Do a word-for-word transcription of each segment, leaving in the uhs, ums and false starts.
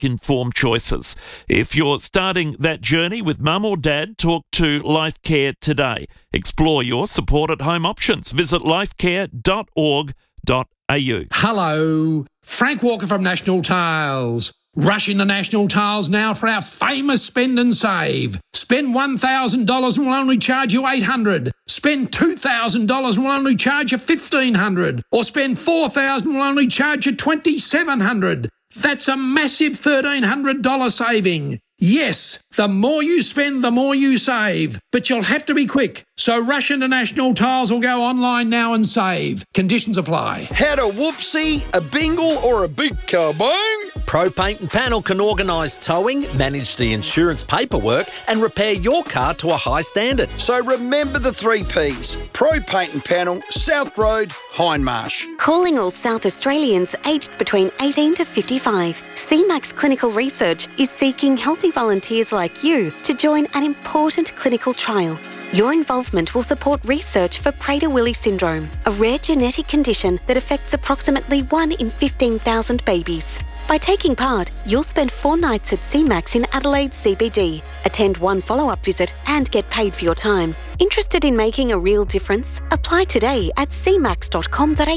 make informed choices. If you're starting that journey with mum or dad, talk to Life Care today. Explore your support at home options. Visit lifecare dot org dot a u. Hello, Frank Walker from National Tiles. Rush into National Tiles now for our famous spend and save. Spend one thousand dollars and we'll only charge you eight hundred dollars. Spend two thousand dollars and we'll only charge you fifteen hundred dollars. Or spend four thousand dollars and we'll only charge you twenty-seven hundred dollars. That's a massive thirteen hundred dollars saving. Yes, the more you spend, the more you save. But you'll have to be quick. So rush into National Tiles or go online now and save. Conditions apply. Had a whoopsie, a bingle or a big kabong? Pro Paint and Panel can organise towing, manage the insurance paperwork and repair your car to a high standard. So remember the three Ps. Pro Paint and Panel, South Road, Hindmarsh. Calling all South Australians aged between eighteen to fifty-five. C MAX Clinical Research is seeking healthy volunteers like you to join an important clinical trial. Your involvement will support research for Prader-Willi syndrome, a rare genetic condition that affects approximately one in fifteen thousand babies. By taking part, you'll spend four nights at C MAX in Adelaide C B D, attend one follow-up visit and get paid for your time. Interested in making a real difference? Apply today at c max dot com dot a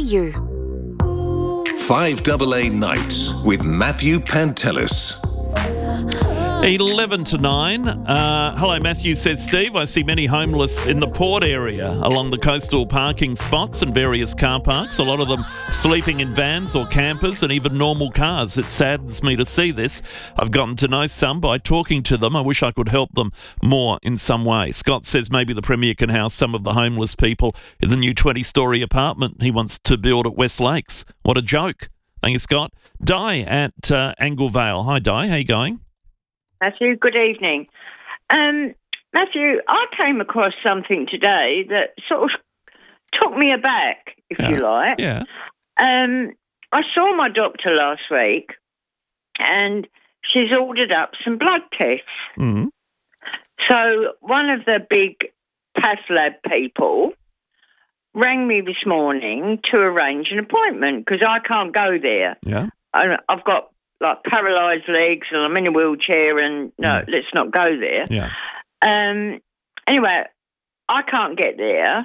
u. five A A Nights with Matthew Pantelis. eleven to nine. Uh, hello, Matthew, says Steve. I see many homeless in the port area along the coastal parking spots and various car parks. A lot of them sleeping in vans or campers and even normal cars. It saddens me to see this. I've gotten to know some by talking to them. I wish I could help them more in some way. Scott says maybe the Premier can house some of the homeless people in the new twenty-storey apartment he wants to build at West Lakes. What a joke. Thank you, Scott. Di at uh, Anglevale. Hi, Di. How you going? Matthew, good evening. Um, Matthew, I came across something today that sort of took me aback, if yeah. you like. Yeah. Um, I saw my doctor last week and she's ordered up some blood tests. Mm-hmm. So one of the big path lab people rang me this morning to arrange an appointment because I can't go there. Yeah. I, I've got like paralysed legs and I'm in a wheelchair and no, Mm. let's not go there. Yeah. Um, anyway, I can't get there.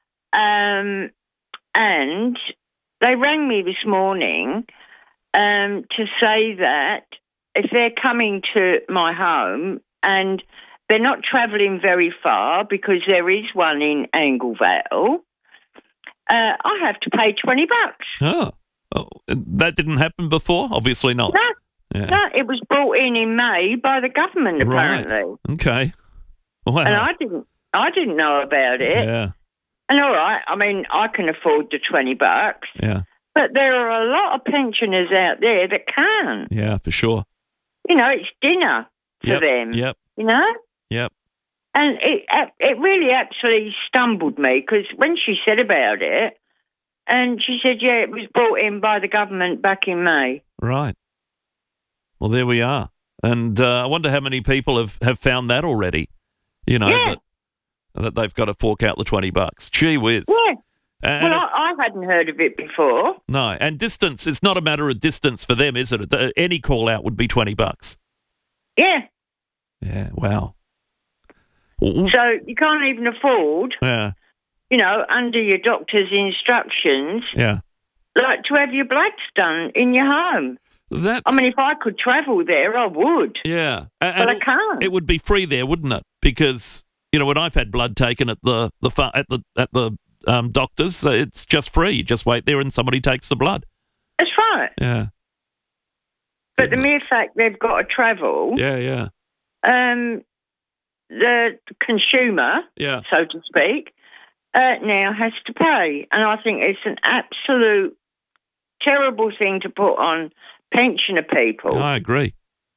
Um, and they rang me this morning um, to say that if they're coming to my home and they're not travelling very far because there is one in Anglevale, uh, I have to pay twenty bucks. Oh. oh, that didn't happen before? Obviously not. No. Yeah. No, it was brought in in May by the government, apparently. Right. Okay. Wow. And I didn't I didn't know about it. Yeah. And all right, I mean, I can afford the twenty bucks. Yeah. But there are a lot of pensioners out there that can't. Yeah, for sure. You know, it's dinner for Yep. them. Yep. You know? Yep. And it it really actually stumbled me because when she said about it, and she said, yeah, it was brought in by the government back in May. Right. Well, there we are. And uh, I wonder how many people have, have found that already, you know, Yeah. that, that they've got to fork out the twenty bucks. Gee whiz. Yeah. And Well, it- I, I hadn't heard of it before. no, and distance, it's not a matter of distance for them, is it? Uh, Any call out would be twenty bucks. Yeah. Yeah, wow. Ooh, So you can't even afford, Yeah, you know, under your doctor's instructions, yeah. like to have your bloods done in your home. That's, I mean, if I could travel there, I would. yeah. And, But I and can't. it would be free there, wouldn't it? Because, you know, when I've had blood taken at the, the fa- at the at the um, doctor's, uh, it's just free. You just wait there and somebody takes the blood. That's right. Yeah. But the mere Goodness. fact they've got to travel, Yeah, yeah, um, the consumer, yeah. so to speak, uh, now has to pay. And I think it's an absolute terrible thing to put on pensioner people. I agree.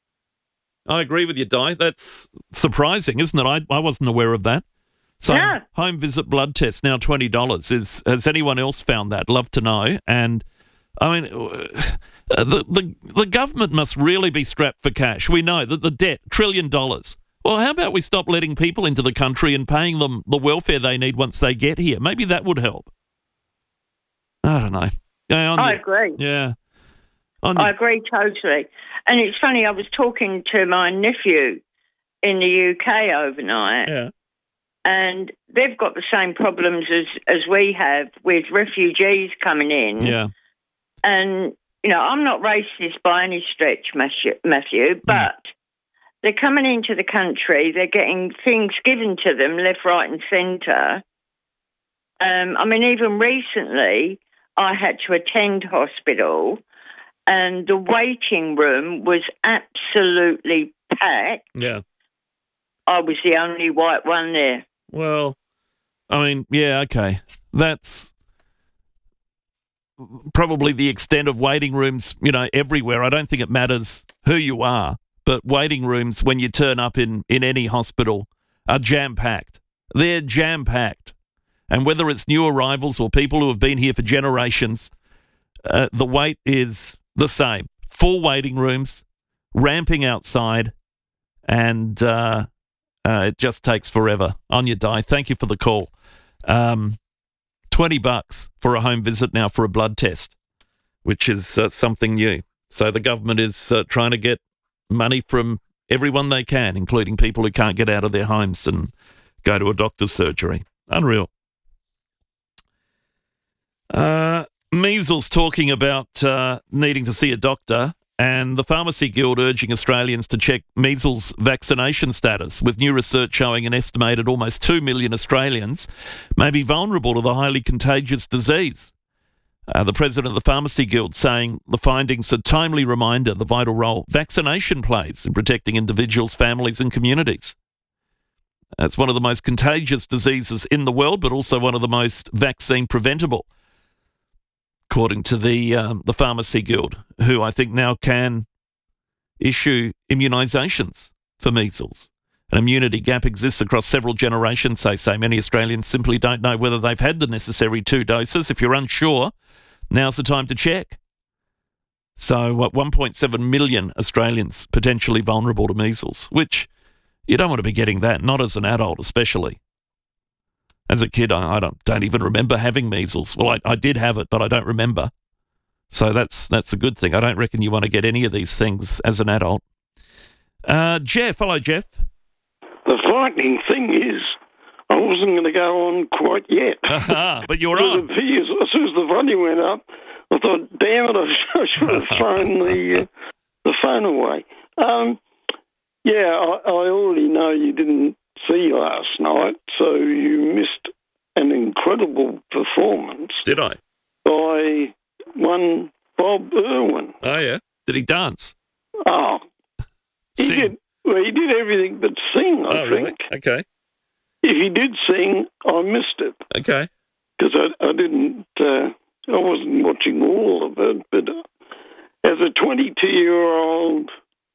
I agree with you, Di. That's surprising, isn't it? I, I wasn't aware of that. So, No. home visit blood test now twenty dollars. Is has anyone else found that? Love to know. And I mean, uh, the the the government must really be strapped for cash. We know that the debt trillion dollars. Well, how about we stop letting people into the country and paying them the welfare they need once they get here? Maybe that would help. I don't know. Yeah, on I the- agree. Yeah. On I your- agree totally. And it's funny, I was talking to my nephew in the U K overnight, yeah. and they've got the same problems as, as we have with refugees coming in. Yeah. And, you know, I'm not racist by any stretch, Matthew, Matthew but they're coming into the country, they're getting things given to them left, right and centre. Um, I mean, even recently, I had to attend hospital and the waiting room was absolutely packed. Yeah. I was the only white one there. Well, I mean, yeah, okay. That's probably the extent of waiting rooms, you know, everywhere. I don't think it matters who you are, but waiting rooms when you turn up in, in any hospital are jam-packed. They're jam-packed. And whether it's new arrivals or people who have been here for generations, uh, the wait is the same. Full waiting rooms, ramping outside, and uh, uh, it just takes forever. On you die. Thank you for the call. Um, twenty bucks for a home visit now for a blood test, which is uh, something new. So the government is uh, trying to get money from everyone they can, including people who can't get out of their homes and go to a doctor's surgery. Unreal. Uh, measles talking about uh, needing to see a doctor, and the Pharmacy Guild urging Australians to check measles vaccination status, with new research showing an estimated almost two million Australians may be vulnerable to the highly contagious disease. Uh, the president of the Pharmacy Guild saying the findings are a timely reminder of the vital role vaccination plays in protecting individuals, families and communities. It's one of the most contagious diseases in the world, but also one of the most vaccine preventable, according to the um, the Pharmacy Guild, who I think now can issue immunisations for measles. An immunity gap exists across several generations, they say. Many Australians simply don't know whether they've had the necessary two doses. If you're unsure, now's the time to check. So, what, one point seven million Australians potentially vulnerable to measles, which you don't want to be getting that, not as an adult especially. As a kid, I, I don't don't even remember having measles. Well, I, I did have it, but I don't remember. So that's that's a good thing. I don't reckon you want to get any of these things as an adult. Uh, Jeff, hello, Jeff. The frightening thing is, I wasn't going to go on quite yet. But you're But on. the thing is, as soon as the volume went up, I thought, damn it, I should, I should have thrown the, uh, the phone away. Um, yeah, I, I already know you didn't see last night, so you missed an incredible performance Did I? by one Bob Irwin. Oh, yeah. Did he dance? Oh, he Sing. did. Well, he did everything but sing, I Oh, think. really? Okay. If he did sing, I missed it Okay. because I, I didn't. Uh, I wasn't watching all of it, but uh, as a twenty-two-year-old,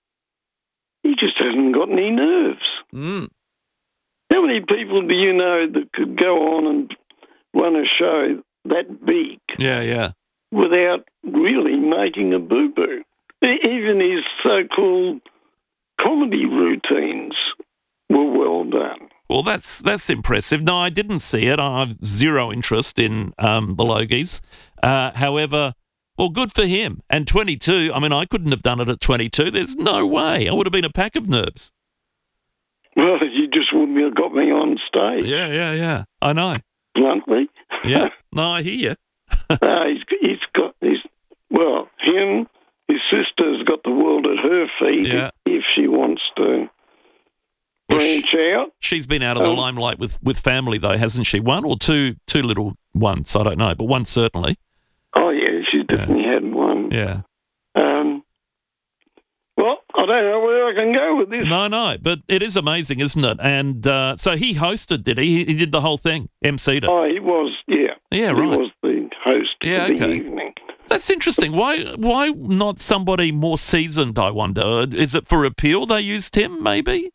he just hasn't got any nerves. Mm. How many people do you know that could go on and run a show that big Yeah, yeah. without really making a boo-boo? E- Even his so-called comedy routines were well done. Well, that's that's impressive. No, I didn't see it. I have zero interest in um, the Logies. Uh, however, well, good for him. And twenty-two, I mean, I couldn't have done it at twenty-two. There's no way. I would have been a pack of nerves. Well, you just wouldn't have got me on stage, Yeah, yeah, yeah. I know. bluntly. Yeah. No, I hear you. Uh, he's, he's got his, well, him, his sister's got the world at her feet Yeah. if she wants to Well, branch out. She's been out of the Um, limelight with, with family, though, hasn't she? One or two two little ones, I don't know, but one certainly. Oh, yeah, she's definitely had one. Yeah. Um, well, I don't know where I can go with this. No, no, but it is amazing, isn't it? And uh, so he hosted, did he? He did the whole thing, emceed it. Oh, he was, yeah. Yeah, He right. was the host Yeah, for the okay. evening. That's interesting. Why why not somebody more seasoned, I wonder? Is it for appeal they used him, maybe?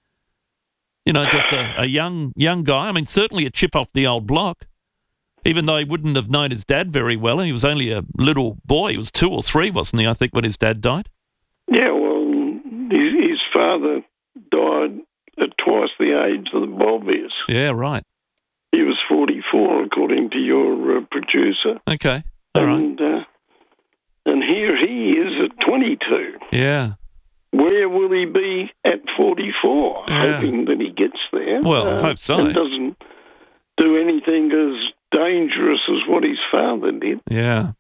You know, just a, a young young guy. I mean, certainly a chip off the old block. Even though he wouldn't have known his dad very well. He was only a little boy. He was two or three, wasn't he, I think, when his dad died? Yeah, well, his, his father died at twice the age that Bob is. Yeah, right. He was forty-four, according to your uh, producer. Okay. All right. and uh, and here he is twenty-two. Yeah. Where will he be at forty-four? Yeah. Hoping that he gets there. Well, I hope so. And doesn't do anything as dangerous as what his father did. Yeah.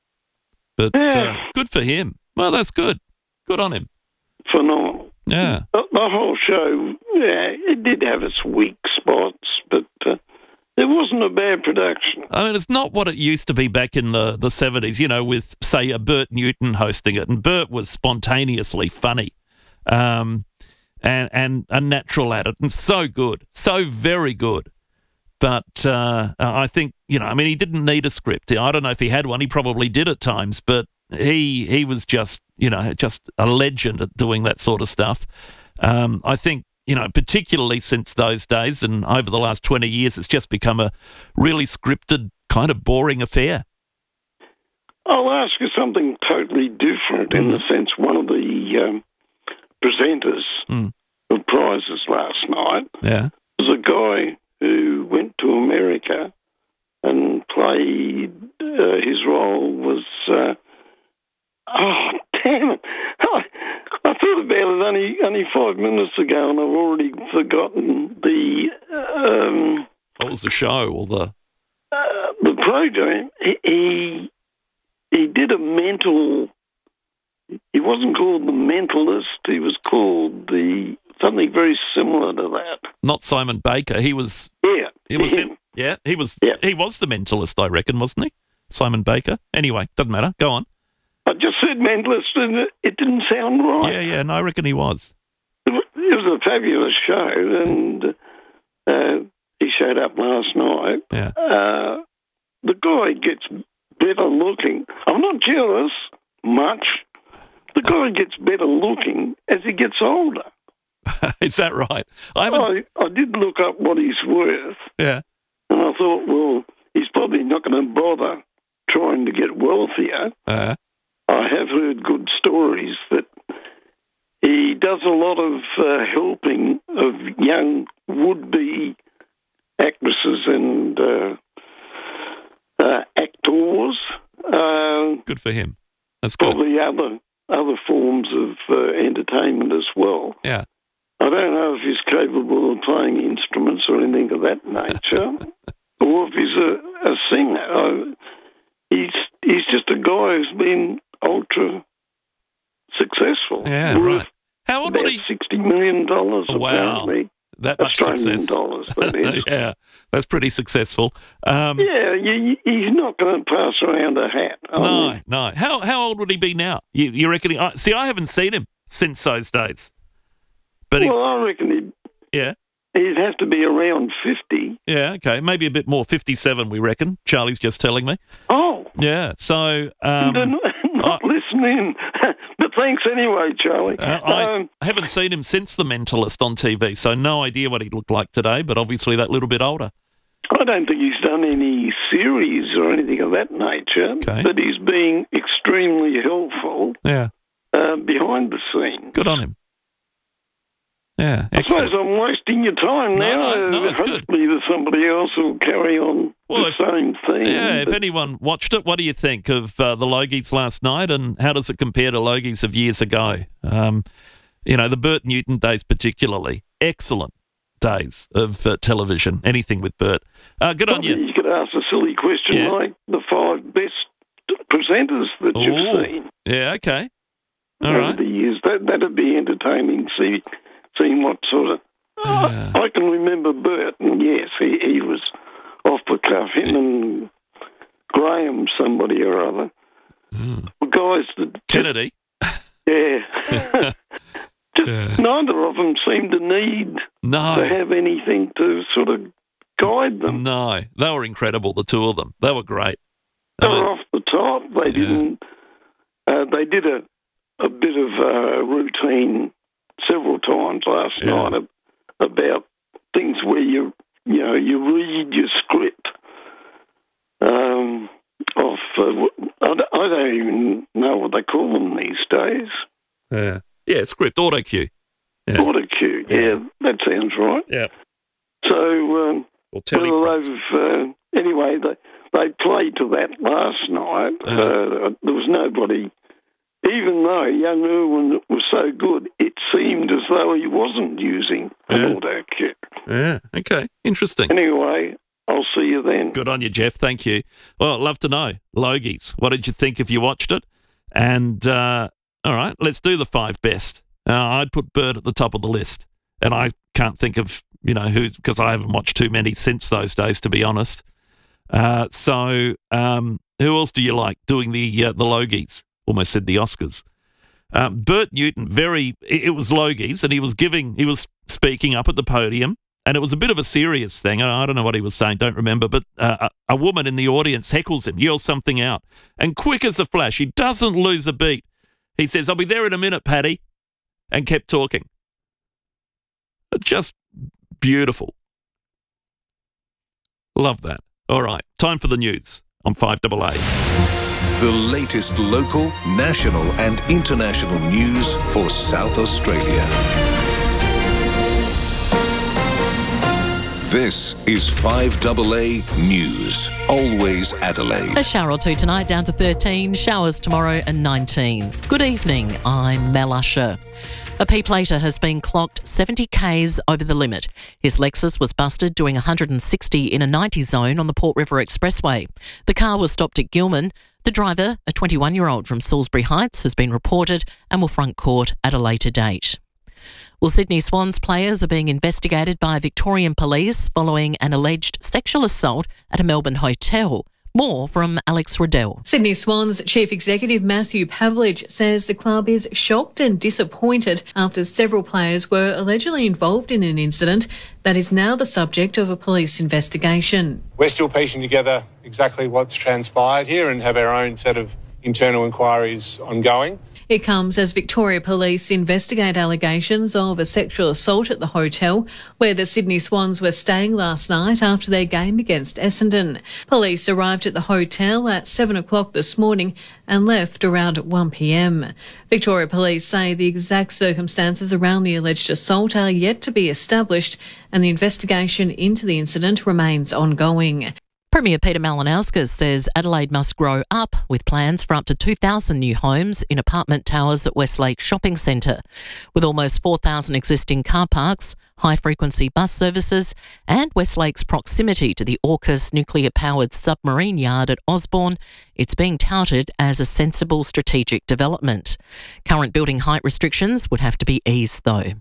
But Yeah. uh, good for him. Well, that's good. Good on him. Phenomenal. Yeah. The, the whole show, yeah, it did have its weak spots, but uh, it wasn't a bad production. I mean, it's not what it used to be back in the, the seventies, you know, with, say, a Bert Newton hosting it. And Bert was spontaneously funny um, and, and a natural at it and so good, so very good. But uh, I think, you know, I mean, he didn't need a script. I don't know if he had one. He probably did at times, but he he was just, you know, just a legend at doing that sort of stuff. Um, I think, you know, particularly since those days and over the last twenty years, it's just become a really scripted, kind of boring affair. I'll ask you something totally different mm. in the sense one of the um, presenters mm. of prizes last night yeah. was a guy who went to America and played, uh, his role was, uh, oh, damn it. I, I thought about it only only five minutes ago and I've already forgotten the... Um, what was the show or the... Uh, the program. He, he he did a mental... He wasn't called the Mentalist. He was called the... something very similar to that. Not Simon Baker. He was... Yeah. He was in, yeah, he was Yeah. he was the Mentalist, I reckon, wasn't he? Simon Baker. Anyway, doesn't matter. Go on. I just said Mentalist and it, it didn't sound right. Yeah, yeah, no, I reckon he was. It was, it was a fabulous show and uh, he showed up last night. Yeah. Uh, the guy gets better looking. I'm not jealous much. The guy gets better looking as he gets older. Is that right? I haven't... I, I did look up what he's worth. Yeah. And I thought, well, he's probably not going to bother trying to get wealthier. Uh, I have heard good stories that he does a lot of uh, helping of young would-be actresses and uh, uh, actors. Uh, good for him. That's good. Probably other other forms of uh, entertainment as well. Yeah. I don't know if he's capable of playing instruments or anything of that nature, or if he's a, a singer. I, he's he's just a guy who's been ultra successful. Yeah, Worth right. How old about was he? Sixty million dollars. Wow. Apparently. That much Australian success. dollars, that is. Yeah, that's pretty successful. Um, Yeah, you, he's not going to pass around a hat. I no, mean, no. How how old would he be now? You, you reckon? He, I, see, I haven't seen him since those days. But he's, well, I reckon he'd, yeah, he'd have to be around fifty. yeah, okay, maybe a bit more. Fifty-seven, we reckon. Charlie's just telling me. Oh, Yeah, so um, they're not, not I- listening. But thanks anyway, Charlie. uh, I Um, haven't seen him since The Mentalist on T V, so no idea what he looked like today. But obviously that little bit older. I don't think he's done any series or anything of that nature, Okay. but he's being extremely helpful Yeah, uh, behind the scenes. good on him. Yeah, I suppose excellent. I'm wasting your time No, now. no, no, it's good. Hopefully there's somebody else who'll carry on Well, the if- same thing. Yeah, if but- anyone watched it, what do you think of uh, the Logies last night, and how does it compare to Logies of years ago? Um, you know, the Bert Newton days particularly. Excellent days of uh, television, anything with Bert. Uh, good on Probably you. you could ask a silly question Yeah. like the five best presenters that you've Ooh. seen Yeah, okay. All over right. the years. That, that'd be entertaining, see, seeing what sort of... Yeah. I can remember Bert, and yes, he, he was off the cuff, him and Graham, somebody or other. Mm. Were guys that... Kennedy. Yeah. Just Yeah. neither of them seemed to need to No, have anything to sort of guide them. no. They were incredible, the two of them. They were great. They I mean, were off the top. They Yeah. didn't... Uh, they did a, a bit of uh, routine several times last Yeah. night ab- about things where you, you know, you read your script um, off... Uh, I don't- I don't even know what they call them these days. yeah. Yeah, script, auto cue. Yeah. Auto cue, yeah, that sounds right. Yeah. So, um, Or well, teleprompt. they've, uh, anyway, they, they played to that last night. Uh-huh. Uh, there was nobody even though young Irwin was so good, it seemed as though he wasn't using an Yeah. auto cue. Yeah, okay, interesting. Anyway, I'll see you then. Good on you, Jeff. Thank you. Well, I'd love to know. Logies, what did you think if you watched it? And, uh, all right, let's do the five best. Uh, I'd put Bird at the top of the list. And I can't think of, you know, who's, because I haven't watched too many since those days, to be honest. Uh, so um, who else do you like doing the uh, the Logies? Almost said the Oscars. Um, Bert Newton, very, it, it was Logies, and he was giving, he was speaking up at the podium. And it was a bit of a serious thing. I don't know what he was saying, don't remember. But uh, a, a woman in the audience heckles him, yells something out. And quick as a flash, he doesn't lose a beat. He says, "I'll be there in a minute, Paddy," and kept talking. Just beautiful. Love that. All right, time for the news on five A A. The latest local, national and international news for South Australia. This is five A A News. Always Adelaide. A shower or two tonight, down to thirteen. Showers tomorrow and nineteen. Good evening, I'm Mel Usher. A P-plater has been clocked seventy kays over the limit. His Lexus was busted doing one hundred sixty in a ninety zone on the Port River Expressway. The car was stopped at Gilman. The driver, a twenty-one-year-old from Salisbury Heights, has been reported and will front court at a later date. Well, Sydney Swans players are being investigated by Victorian police following an alleged sexual assault at a Melbourne hotel. More from Alex Riddell. Sydney Swans Chief Executive Matthew Pavlich says the club is shocked and disappointed after several players were allegedly involved in an incident that is now the subject of a police investigation. We're still piecing together exactly what's transpired here and have our own set of internal inquiries ongoing. It comes as Victoria Police investigate allegations of a sexual assault at the hotel where the Sydney Swans were staying last night after their game against Essendon. Police arrived at the hotel at seven o'clock this morning and left around one p m. Victoria Police say the exact circumstances around the alleged assault are yet to be established and the investigation into the incident remains ongoing. Premier Peter Malinauskas says Adelaide must grow up with plans for up to two thousand new homes in apartment towers at Westlake Shopping Centre. With almost four thousand existing car parks, high-frequency bus services and Westlake's proximity to the AUKUS nuclear-powered submarine yard at Osborne, it's being touted as a sensible strategic development. Current building height restrictions would have to be eased, though.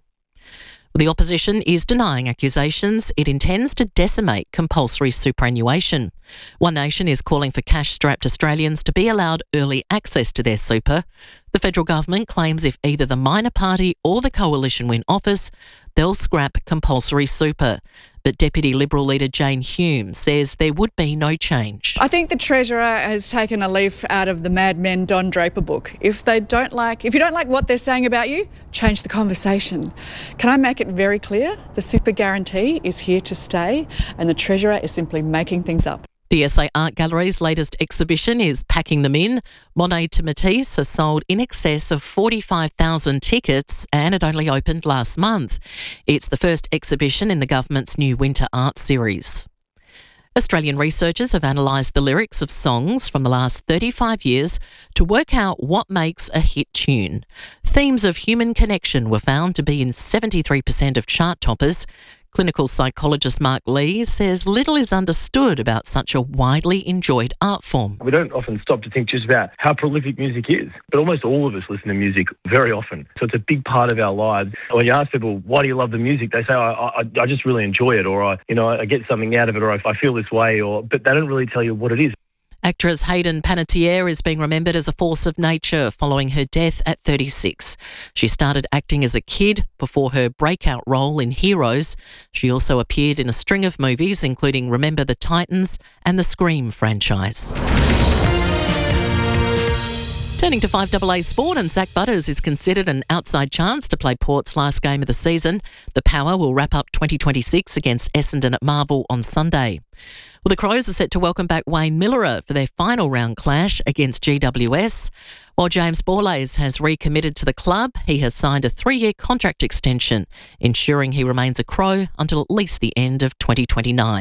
The opposition is denying accusations it intends to decimate compulsory superannuation. One Nation is calling for cash-strapped Australians to be allowed early access to their super. The federal government claims if either the minor party or the coalition win office, they'll scrap compulsory super. But Deputy Liberal leader Jane Hume says there would be no change. I think the Treasurer has taken a leaf out of the Mad Men Don Draper book. If they don't like, if you don't like what they're saying about you, change the conversation. Can I make it very clear? The super guarantee is here to stay and the Treasurer is simply making things up. The S A Art Gallery's latest exhibition is Packing Them In. Monet to Matisse has sold in excess of forty-five thousand tickets and it only opened last month. It's the first exhibition in the government's new winter art series. Australian researchers have analysed the lyrics of songs from the last thirty-five years to work out what makes a hit tune. Themes of human connection were found to be in seventy-three percent of chart toppers. Clinical psychologist Mark Lee says little is understood about such a widely enjoyed art form. We don't often stop to think just about how prolific music is, but almost all of us listen to music very often. So it's a big part of our lives. When you ask people, why do you love the music? They say, I, I, I just really enjoy it, or I, you know, I get something out of it, or I, I feel this way, or but they don't really tell you what it is. Actress Hayden Panettiere is being remembered as a force of nature following her death at thirty-six. She started acting as a kid before her breakout role in Heroes. She also appeared in a string of movies, including Remember the Titans and the Scream franchise. Turning to five A A Sport, and Zach Butters is considered an outside chance to play Port's last game of the season. The Power will wrap up twenty twenty-six against Essendon at Marvel on Sunday. Well, the Crows are set to welcome back Wayne Millerer for their final round clash against G W S. While James Borlase has recommitted to the club, he has signed a three-year contract extension, ensuring he remains a Crow until at least the end of twenty twenty-nine.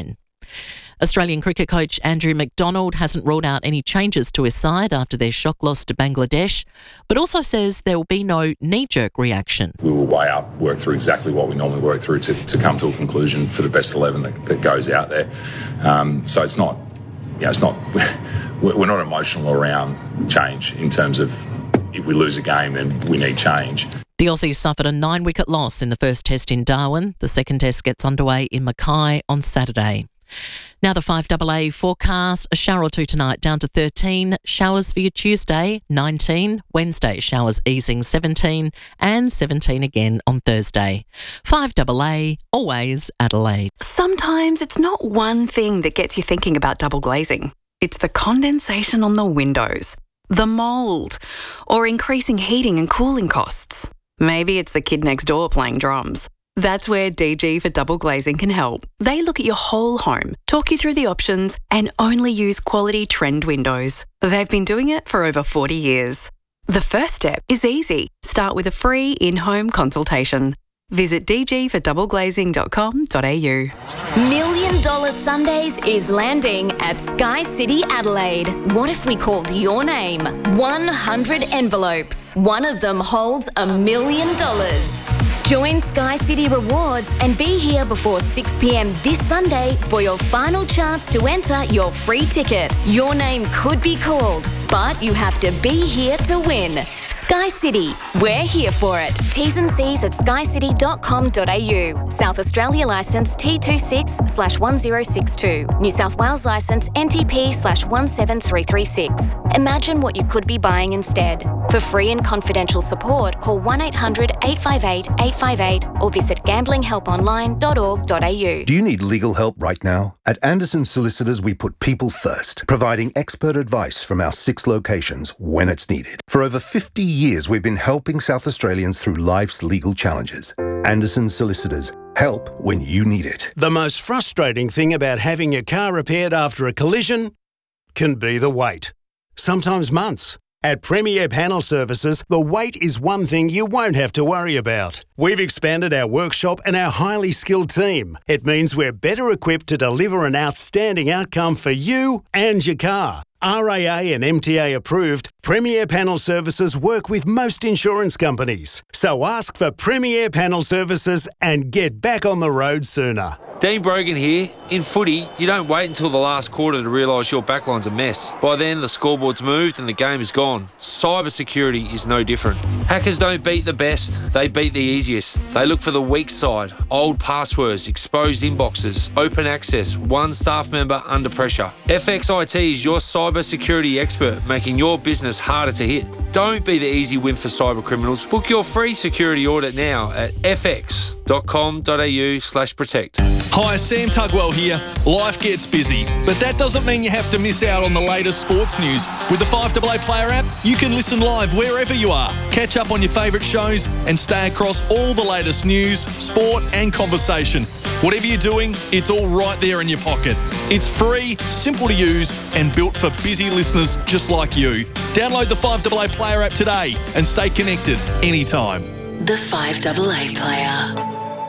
Australian cricket coach Andrew McDonald hasn't ruled out any changes to his side after their shock loss to Bangladesh, but also says there will be no knee-jerk reaction. We will weigh up, work through exactly what we normally work through to, to come to a conclusion for the best eleven that, that goes out there. Um, so it's not, you know, it's not, we're not emotional around change in terms of if we lose a game, then we need change. The Aussies suffered a nine-wicket loss in the first test in Darwin. The second test gets underway in Mackay on Saturday. Now the five A A forecast, a shower or two tonight down to thirteen, showers for your Tuesday, nineteen, Wednesday showers easing seventeen, and seventeen again on Thursday. five A A, always Adelaide. Sometimes it's not one thing that gets you thinking about double glazing. It's the condensation on the windows, the mould, or increasing heating and cooling costs. Maybe it's the kid next door playing drums. That's where D G for Double Glazing can help. They look at your whole home, talk you through the options, and only use quality trend windows. They've been doing it for over forty years. The first step is easy. Start with a free in-home consultation. Visit d g for double glazing dot com dot a u. Million Dollar Sundays is landing at Sky City Adelaide. What if we called your name? one hundred envelopes. One of them holds a million dollars. Join Sky City Rewards and be here before six p m this Sunday for your final chance to enter your free ticket. Your name could be called, but you have to be here to win. Sky City, we're here for it. T's and C's at sky city dot com dot a u. South Australia licence T twenty-six slash one zero six two. New South Wales licence N T P slash one seven three three six. Imagine what you could be buying instead. For free and confidential support, call one eight hundred eight five eight eight five eight or visit gambling help online dot org dot a u. Do you need legal help right now? At Anderson Solicitors, we put people first, providing expert advice from our six locations when it's needed. For over fifty years, we've been helping South Australians through life's legal challenges. Anderson Solicitors, help when you need it. The most frustrating thing about having your car repaired after a collision can be the wait. Sometimes months. At Premier Panel Services, the wait is one thing you won't have to worry about. We've expanded our workshop and our highly skilled team. It means we're better equipped to deliver an outstanding outcome for you and your car. R A A and M T A approved, Premier Panel Services work with most insurance companies. So ask for Premier Panel Services and get back on the road sooner. Dean Brogan here. In footy, you don't wait until the last quarter to realise your backline's a mess. By then, the scoreboard's moved and the game is gone. Cybersecurity is no different. Hackers don't beat the best, they beat the easiest. They look for the weak side, old passwords, exposed inboxes, open access, one staff member under pressure. F X I T is your cybersecurity expert, making your business harder to hit. Don't be the easy win for cyber criminals. Book your free security audit now at f x dot com dot a u slash protect. Hi, Sam Tugwell here. Life gets busy, but that doesn't mean you have to miss out on the latest sports news. With the five A A Player app, you can listen live wherever you are, catch up on your favourite shows and stay across all the latest news, sport and conversation. Whatever you're doing, it's all right there in your pocket. It's free, simple to use and built for busy listeners just like you. Download the five A A Player app today and stay connected anytime. The five A A Player.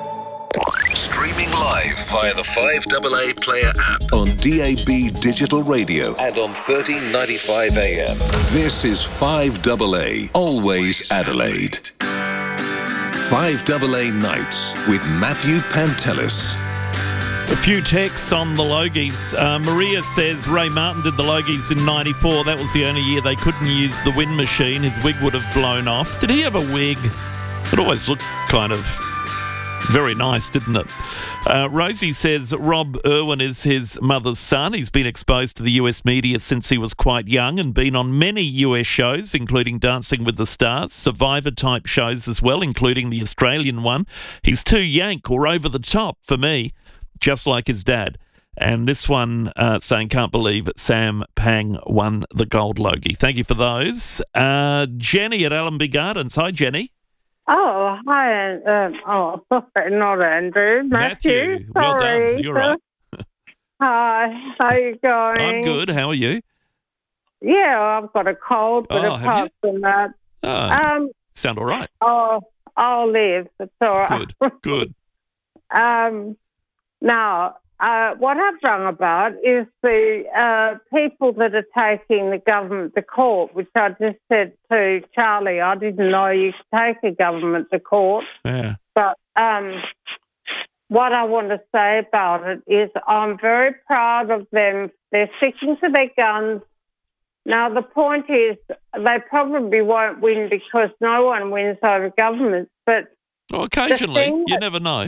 Streaming live via the five A A Player app on D A B Digital Radio and on thirteen ninety-five A M. This is five A A, always Adelaide. five A A Nights with Matthew Pantelis. A few texts on the Logies. Uh, Maria says Ray Martin did the Logies in ninety-four. That was the only year they couldn't use the wind machine. His wig would have blown off. Did he have a wig? It always looked kind of very nice, didn't it? Uh, Rosie says Rob Irwin is his mother's son. He's been exposed to the U S media since he was quite young and been on many U S shows, including Dancing with the Stars, Survivor-type shows as well, including the Australian one. He's too yank or over the top for me, just like his dad. And this one uh, saying, can't believe Sam Pang won the gold Logie. Thank you for those. Uh, Jenny at Allenby Gardens. Hi, Jenny. Oh, hi. Um, oh, not Andrew. Matthew. Matthew. Well Sorry. done. You're right. Hi. How are you going? I'm good. How are you? Yeah, I've got a cold, but Oh, have apart from that, Oh, um, sound all right. I'll, I'll live. It's all right. Good. Good. um, now, uh, what I've rung about is the uh, people that are taking the government to court, which I just said to Charlie, I didn't know you could take a government to court. Yeah. But um, what I want to say about it is I'm very proud of them. They're sticking to their guns. Now, the point is they probably won't win because no one wins over governments, but well, occasionally, you that, never know.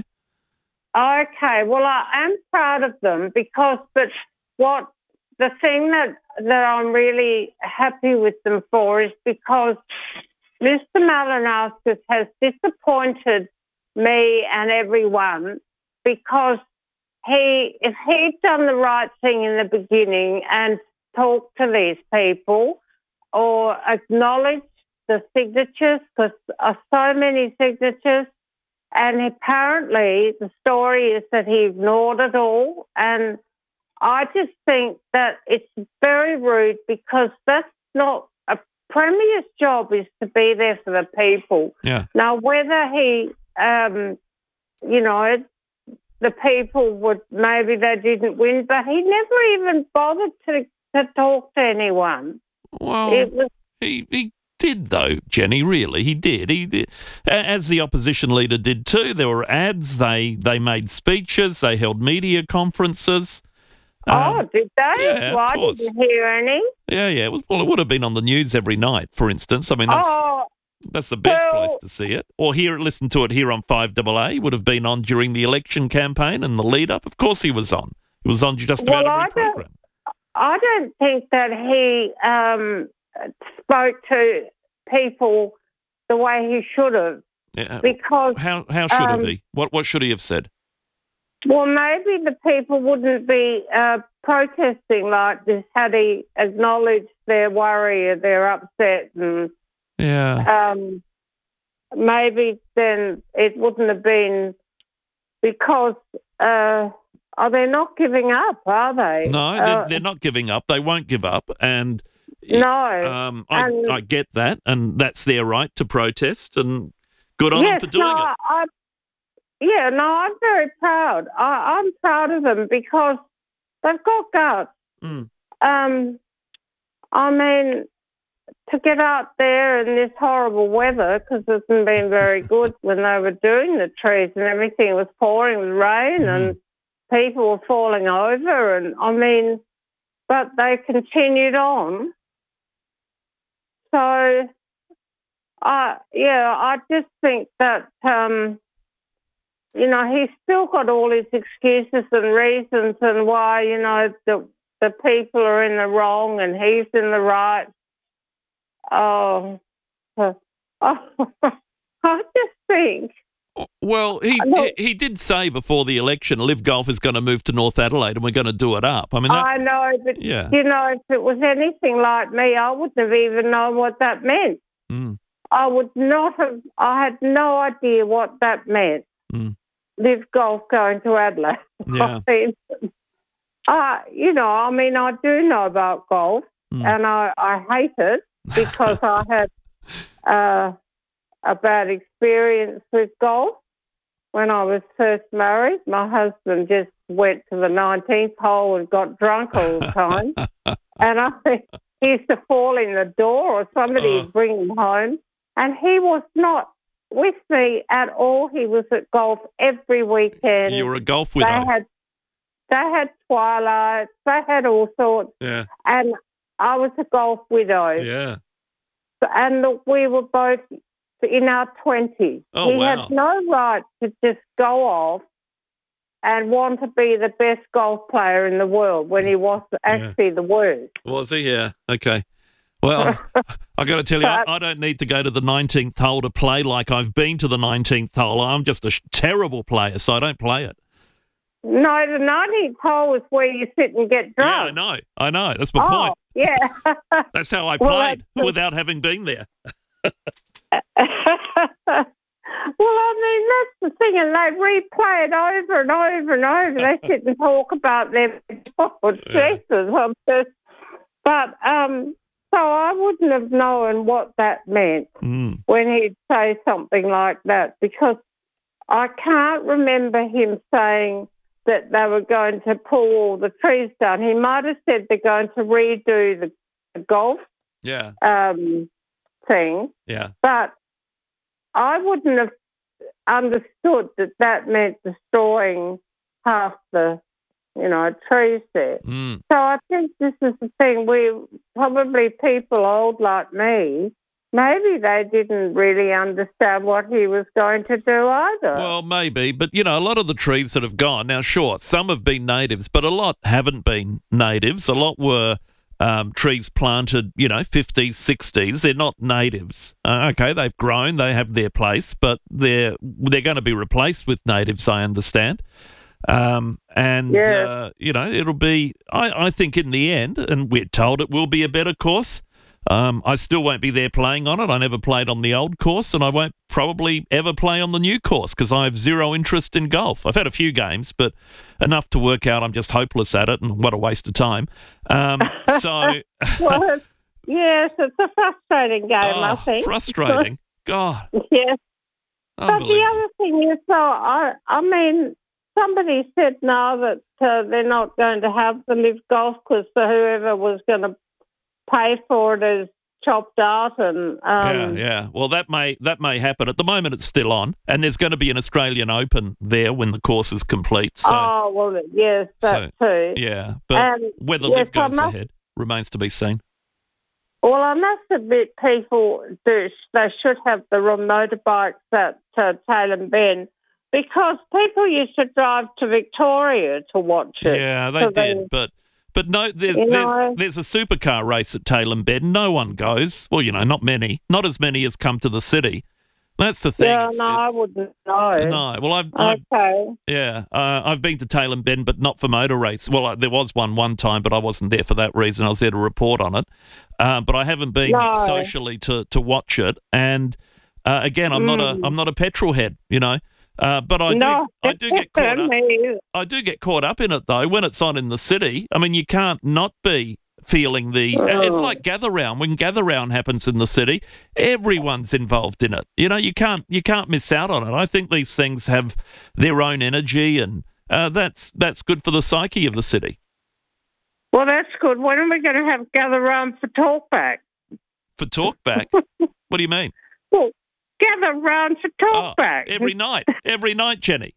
Okay, well, I am proud of them because, but what the thing that, that I'm really happy with them for is because Mister Malinauskas has disappointed me and everyone because he, if he'd done the right thing in the beginning and talked to these people or acknowledged the signatures, because uh, so many signatures, and apparently the story is that he ignored it all. And I just think that it's very rude because that's not a premier's job is to be there for the people. Yeah. Now, whether he, um, you know, the people would, maybe they didn't win, but he never even bothered to, to talk to anyone. Well, it was, he, he did, though, Jenny, really. He did. He did. As the opposition leader did too. There were ads, they, they made speeches, they held media conferences. Oh, um, did they? Yeah, well, of I course. didn't hear any. Yeah, yeah. It was, well, it would have been on the news every night, for instance. I mean, that's oh, that's the best well, place to see it. Or hear listen to it here on five A A. Would have been on during the election campaign and the lead-up. Of course he was on. He was on just about well, every I don't, program. I don't think that he um, spoke to people the way he should have. Yeah. Because How how should um, have he? What what should he have said? Well, maybe the people wouldn't be uh, protesting like this had he acknowledged their worry or their upset, and Yeah. um, maybe then it wouldn't have been because uh, oh, they're not giving up, are they? No, Uh, they're, they're not giving up. They won't give up. And No. um, I, and- I get that, and that's their right to protest, and good on yes, them for doing no, it. I, yeah, no, I'm very proud. I, I'm proud of them because they've got guts. Mm. Um, I mean, to get out there in this horrible weather, because it hasn't been very good when they were doing the trees and everything, it was pouring with rain Mm. and people were falling over. And I mean, but they continued on. So, I yeah, I just think that, um, you know, he's still got all his excuses and reasons and why, you know, the the people are in the wrong and he's in the right. Oh, oh I just think. Well, he, Look, he he did say before the election, Live Golf is going to move to North Adelaide and we're going to do it up. I mean, that, I know, but, yeah. you know, if it was anything like me, I wouldn't have even known what that meant. Mm. I would not have, I had no idea what that meant. Mm. Live Golf going to Adelaide. Yeah. I mean, uh, you know, I mean, I do know about golf Mm. and I, I hate it because I had uh, a bad experience with golf when I was first married. My husband just went to the nineteenth hole and got drunk all the time. And I he used to fall in the door or somebody would bring him home. And he was not with me at all. He was at golf every weekend. You were a golf They widow. had, they had twilights. They had all sorts. Yeah. And I was a golf widow. Yeah. And look, we were both in our twenties. Oh, he wow. had no right to just go off and want to be the best golf player in the world when he was actually the worst. Was he? Yeah. Okay. Well, I got to tell you, I, I don't need to go to the nineteenth hole to play like I've been to the nineteenth hole. I'm just a sh- terrible player, so I don't play it. No, the nineteenth hole is where you sit and get Yeah, I drunk. know. I know. That's my oh, point. yeah. That's how I Well, played that's the- without having been there. Well, I mean, that's the thing, and they replay it over and over and over. They sit and talk about them. Oh, Jesus, I'm just... But, um, so I wouldn't have known what that meant Mm. when he'd say something like that because I can't remember him saying that they were going to pull all the trees down. He might have said they're going to redo the, the golf Yeah. um, thing, Yeah. but I wouldn't have understood that that meant destroying half the, you know, trees there. Mm. So I think this is the thing. We probably people old like me, maybe they didn't really understand what he was going to do either. Well, maybe, but, you know, a lot of the trees that have gone, now, sure, some have been natives, but a lot haven't been natives. A lot were um, trees planted, you know, fifties, sixties. They're not natives. Uh, okay, they've grown, they have their place, but they're they're going to be replaced with natives, I understand. Um, and, Yeah. uh, you know, it'll be, I, I think in the end, and we're told it will be a better course. Um, I still won't be there playing on it. I never played on the old course, and I won't probably ever play on the new course because I have zero interest in golf. I've had a few games, but enough to work out I'm just hopeless at it, and what a waste of time. Um, so, Well, it's- yes, it's a frustrating game, I oh, think. frustrating. God, Yes. But the unbelievable. other thing is, though, I, I mean, somebody said now that uh, they're not going to have the live golf course, so whoever was going to pay for it is chopped out, and yeah, um, yeah. Well, that may that may happen. At the moment, it's still on, and there's going to be an Australian Open there when the course is complete. So, oh well, yes, that so, too. yeah, but Um, whether yes, Liv I goes must- ahead remains to be seen. Well, I must admit, people do. They should have the wrong motorbikes at uh, Taylor Bend, because people used to drive to Victoria to watch it. Yeah, they So did, but but no, there's You there's, know- there's a supercar race at Taylor Bend. No one goes. Well, you know, not many, not as many as come to the city. That's the thing. Yeah, It's- no, I it's- wouldn't know. No, well, I've, I've Okay. yeah, uh, I've been to Taylor Bend, but not for motor race. Well, uh, there was one one time, but I wasn't there for that reason. I was there to report on it, uh, but I haven't been No. socially to to watch it. And uh, again, I'm not a Mm. I'm not a petrol head, you know. Uh, but I No, do I do get caught up. me either. I do get caught up in it though when it's on in the city. I mean, you can't not be feeling the. It's Oh. like Gather Round. When Gather Round happens in the city, everyone's involved in it. You know, you can't you can't miss out on it. I think these things have their own energy, and uh, that's that's good for the psyche of the city. Well, that's good. When are we going to have gather round for talkback? For talkback, what do you mean? Well, gather round for talkback. Oh, every night, every night, Jenny.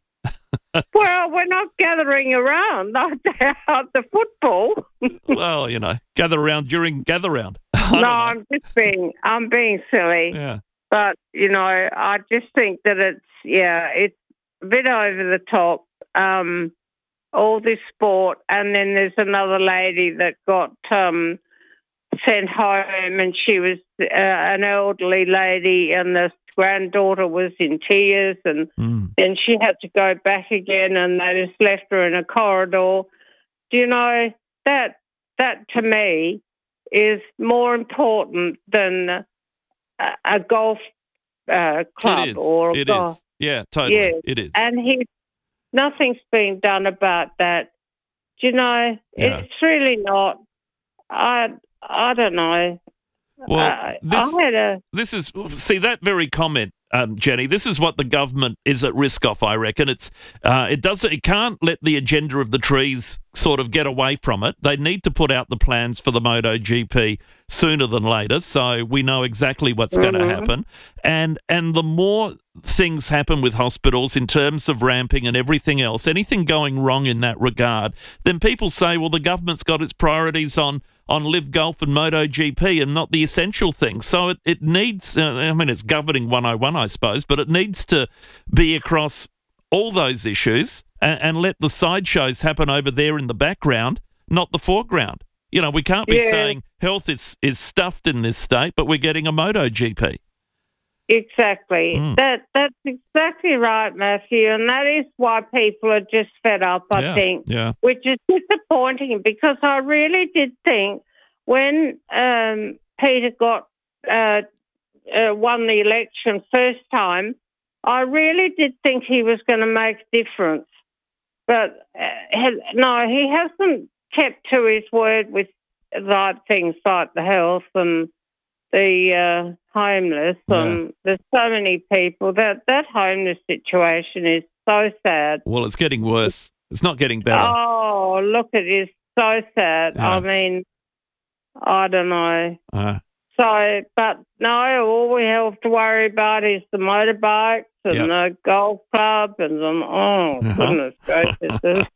Well, we're not gathering around at the football. Well, you know, gather around during Gather Round. No, I'm just being, I'm being silly. Yeah. But, you know, I just think that it's, yeah, it's a bit over the top, um, all this sport. And then there's another lady that got um, sent home, and she was uh, an elderly lady, and the granddaughter was in tears, and Mm. then she had to go back again, and they just left her in a corridor. Do you know, that, that to me is more important than a, a golf uh, club It is. or a It golf. is. Yeah, totally. Yes. It is. And he, nothing's been done about that. Do you know, Yeah. it's really not. I I don't know. Well, Uh, this, I had a this is see that very comment, um, Jenny. This is what the government is at risk of. I reckon it's uh, it doesn't it can't let the agenda of the trees sort of get away from it. They need to put out the plans for the MotoGP sooner than later, so we know exactly what's going to Mhm. happen. And and the more things happen with hospitals in terms of ramping and everything else, anything going wrong in that regard, then people say, well, the government's got its priorities on. on Live Golf and MotoGP and not the essential things. So it, it needs, uh, I mean, it's governing one oh one, I suppose, but it needs to be across all those issues and, and let the sideshows happen over there in the background, not the foreground. You know, we can't be Yeah. saying health is, is stuffed in this state, but we're getting a MotoGP. Exactly. Mm. That that's exactly right, Matthew, and that is why people are just fed up, I Yeah, think, yeah. which is disappointing, because I really did think when um, Peter got uh, uh, won the election first time, I really did think he was going to make a difference. But uh, no, he hasn't kept to his word with like things like the health and the uh, homeless, and there's so many people that that homeless situation is so sad. Well, it's getting worse. It's not getting better. Oh, look, it is so sad. Yeah. I mean, I don't know. Uh, So, but no, all we have to worry about is the motorbikes and Yep. the golf club and the, oh, Uh-huh. goodness gracious.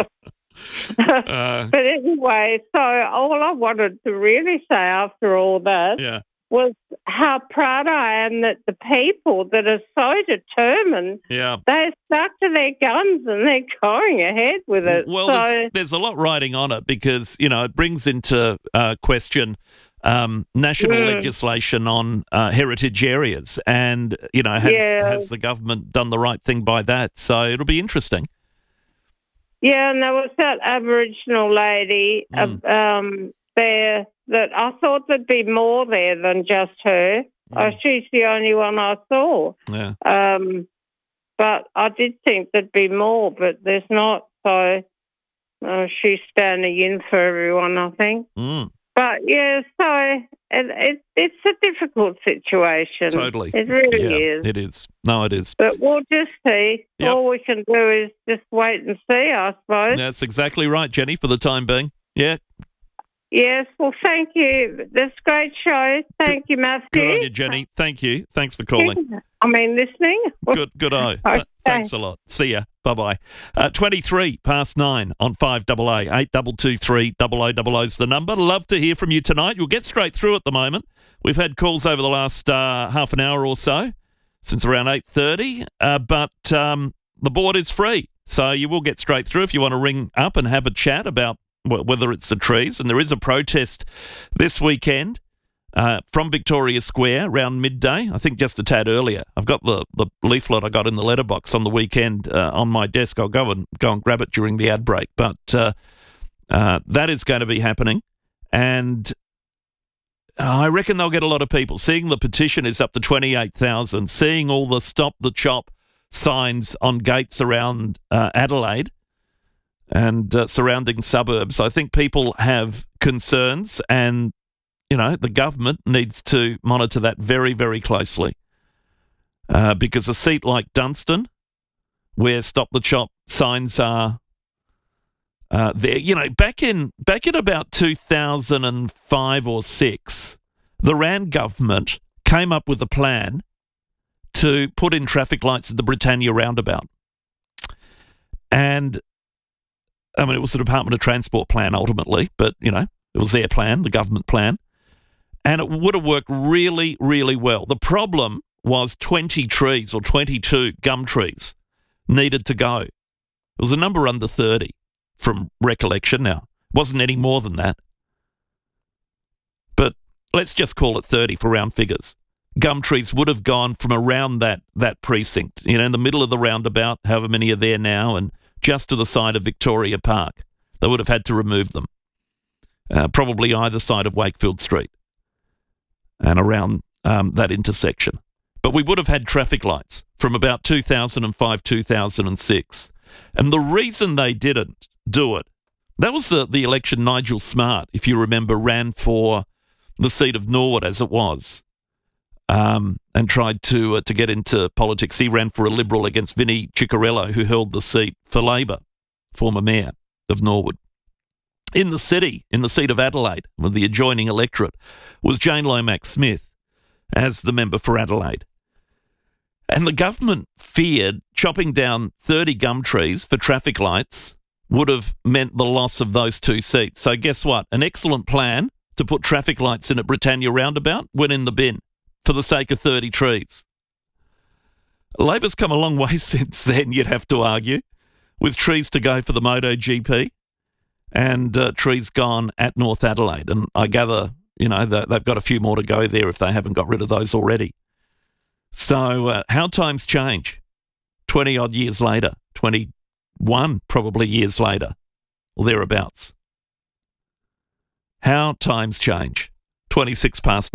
uh, But anyway, so all I wanted to really say after all that yeah. was how proud I am that the people that are so determined, Yeah. they're stuck to their guns and they're going ahead with it. Well, so, there's, there's a lot riding on it because, you know, it brings into uh, question um, national Mm. legislation on uh, heritage areas. And, you know, has, Yeah. has the government done the right thing by that? So it'll be interesting. yeah, and there was that Aboriginal lady Mm. uh, um, there that I thought there'd be more there than just her. Oh, she's the only one I saw. Yeah. Um, but I did think there'd be more, but there's not. So uh, she's standing in for everyone, I think. Mm. But yeah, so it, it, it's a difficult situation. Totally. It really Yeah, is. It is. No, it is. But we'll just see. Yep. All we can do is just wait and see, I suppose. That's exactly right, Jenny, for the time being. Yeah. Yes, well, thank you. That's a great show. Thank you, Matthew. Good on you, Jenny. Thank you. Thanks for calling. I mean, listening. Good, good eye. Okay. Thanks a lot. See ya. Bye bye. Uh, Twenty-three past nine on five double A eight double two three double O double O's the number. Love to hear from you tonight. You'll get straight through at the moment. We've had calls over the last uh, half an hour or so, since around eight thirty. Uh, but um, the board is free, so you will get straight through if you want to ring up and have a chat about wh- whether it's the trees. And there is a protest this weekend. Uh, from Victoria Square around midday, I think just a tad earlier. I've got the, the leaflet I got in the letterbox on the weekend uh, on my desk. I'll go and go and grab it during the ad break. But uh, uh, that is going to be happening. And I reckon they'll get a lot of people. Seeing the petition is up to twenty-eight thousand, seeing all the Stop the Chop signs on gates around uh, Adelaide and uh, surrounding suburbs, I think people have concerns, and you know, the government needs to monitor that very, very closely. Uh, because a seat like Dunstan, where Stop the Chop signs are uh, there, you know, back in back in about two thousand five or six, the Rand government came up with a plan to put in traffic lights at the Britannia roundabout. And, I mean, it was a Department of Transport plan ultimately, but, you know, it was their plan, the government plan. And it would have worked really, really well. The problem was twenty trees or twenty-two gum trees needed to go. It was a number under thirty from recollection now. It wasn't any more than that. But let's just call it thirty for round figures. Gum trees would have gone from around that, that precinct, you know, in the middle of the roundabout, however many are there now, and just to the side of Victoria Park. They would have had to remove them. Uh, probably either side of Wakefield Street and around um, that intersection. But we would have had traffic lights from about two thousand five, two thousand six. And the reason they didn't do it, that was the, the election Nigel Smart, if you remember, ran for the seat of Norwood as it was um, and tried to, uh, to get into politics. He ran for a Liberal against Vinnie Ciccarello, who held the seat for Labor, former mayor of Norwood. In the city, in the seat of Adelaide, with the adjoining electorate, was Jane Lomax-Smith as the member for Adelaide. And the government feared chopping down thirty gum trees for traffic lights would have meant the loss of those two seats. So guess what? An excellent plan to put traffic lights in at Britannia Roundabout went in the bin for the sake of thirty trees. Labor's come a long way since then, you'd have to argue, with trees to go for the MotoGP. And uh, trees gone at North Adelaide. And I gather, you know, that they've got a few more to go there if they haven't got rid of those already. So uh, how times change twenty-odd years later, twenty-one probably years later, or thereabouts. How times change. twenty-six past nine.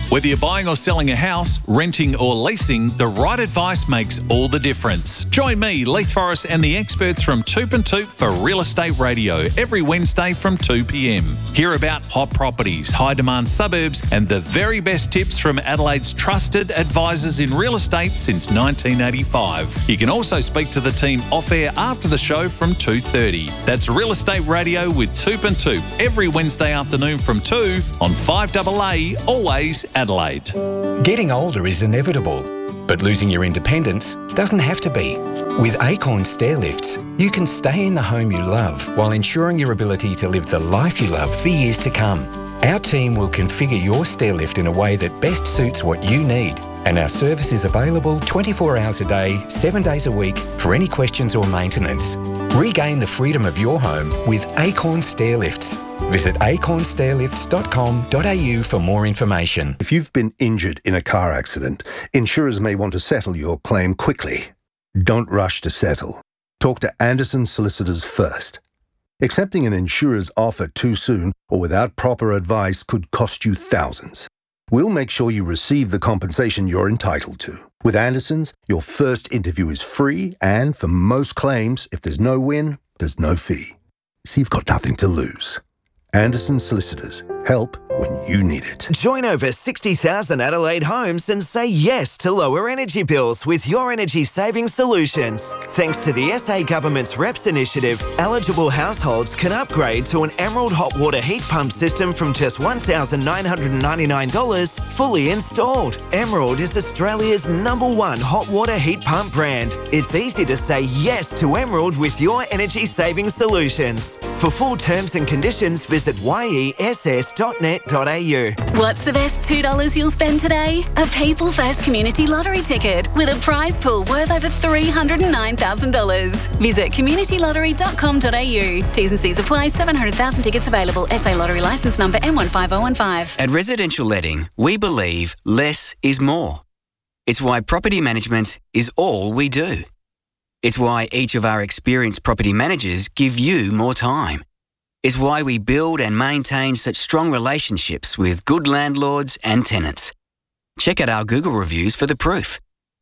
Whether you're buying or selling a house, renting or leasing, the right advice makes all the difference. Join me, Leith Forrest, and the experts from Toop and Toop for Real Estate Radio every Wednesday from two p.m. Hear about hot properties, high-demand suburbs, and the very best tips from Adelaide's trusted advisors in real estate since nineteen eighty-five. You can also speak to the team off-air after the show from two thirty. That's Real Estate Radio with Toop and Toop every Wednesday afternoon from two on five A A, always Adelaide. Getting older is inevitable, but losing your independence doesn't have to be. With Acorn Stair Lifts, you can stay in the home you love while ensuring your ability to live the life you love for years to come. Our team will configure your stair lift in a way that best suits what you need, and our service is available twenty-four hours a day, seven days a week for any questions or maintenance. Regain the freedom of your home with Acorn Stair Lifts. Visit acorn stairlifts dot com dot a u for more information. If you've been injured in a car accident, insurers may want to settle your claim quickly. Don't rush to settle. Talk to Anderson Solicitors first. Accepting an insurer's offer too soon or without proper advice could cost you thousands. We'll make sure you receive the compensation you're entitled to. With Anderson's, your first interview is free, and for most claims, if there's no win, there's no fee. So you've got nothing to lose. Anderson Solicitors. Help when you need it. Join over sixty thousand Adelaide homes and say yes to lower energy bills with Your Energy Saving Solutions. Thanks to the S A Government's R E P S initiative, eligible households can upgrade to an Emerald hot water heat pump system from just one thousand nine hundred ninety-nine dollars fully installed. Emerald is Australia's number one hot water heat pump brand. It's easy to say yes to Emerald with Your Energy Saving Solutions. For full terms and conditions, visit y e s s dot net dot a u. What's the best two dollars you'll spend today? A People First Community Lottery ticket with a prize pool worth over three hundred nine thousand dollars. Visit community lottery dot com dot a u. T's and C's apply. seven hundred thousand tickets available. S A Lottery licence number M one five zero one five. At Residential Letting, we believe less is more. It's why property management is all we do. It's why each of our experienced property managers give you more time. It's why we build and maintain such strong relationships with good landlords and tenants. Check out our Google reviews for the proof.